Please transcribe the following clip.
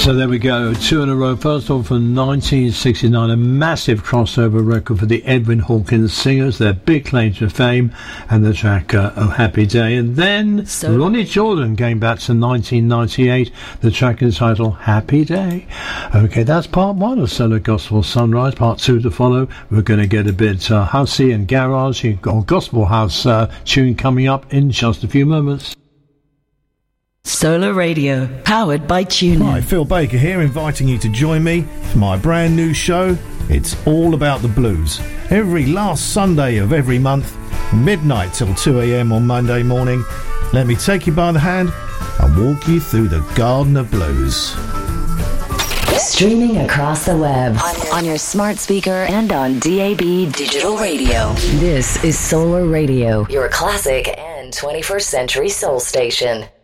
So there we go, two in a row. First of all, from 1969, a massive crossover record for the Edwin Hawkins Singers, their big claim to fame, and the track Oh Happy Day. And then Ronnie Jordan came back to 1998, the track entitled Happy Day. Okay, that's part one of Solar Gospel Sunrise. Part two to follow. We're going to get a bit housey and garage or gospel house tune coming up in just a few moments. Solar Radio, powered by TuneIn. Hi, Phil Baker here, inviting you to join me for my brand new show. It's all about the blues. Every last Sunday of every month, midnight till 2 a.m. on Monday morning, let me take you by the hand and walk you through the Garden of Blues. Streaming across the web, on your smart speaker and on DAB Digital Radio. This is Solar Radio, your classic and 21st century soul station.